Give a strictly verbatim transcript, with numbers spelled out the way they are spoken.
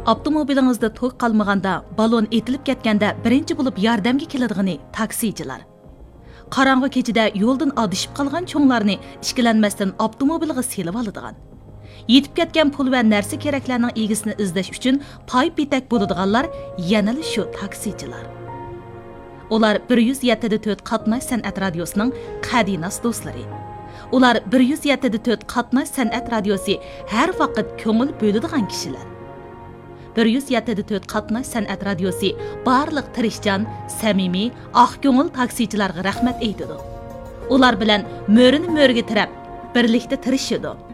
Avtomobilingizda to'q qalmaganda, balon etilib ketganda birinchi bo'lib yordamga keladigan taksichilar. Qarang'i kechida yo'ldan adishib qolgan cho'nglarni ishkilanmasdan avtomobilga selib oladigan. Yetib ketgan pul va narsa keraklarning egisini izlash uchun pay bitak bo'ladiganlar yana shu taksichilar. Ular bir yuz yetti nuqta to'rt qatnash san'at radiosining qadinas do'stlari. Ular bir yuz yetti nuqta to'rt qatnash san'at radiosi har vaqt ko'ngil bo'ladigan kishilar. bir yuz yetti nuqta to'rt qatnash san'at radiosi barliq tirishchan, samimiy, oq ko'ngil taksichilarga rahmat aytadi. Ular bilan mo'rini mo'riga tirab, birlikda tirishadi.